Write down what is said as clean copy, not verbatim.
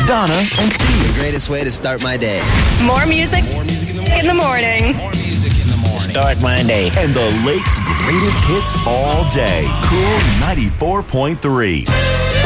Donna, and Steve. The greatest way to start my day. More music in the morning. Start my day. And the Lake's greatest hits all day. Cool 94.3.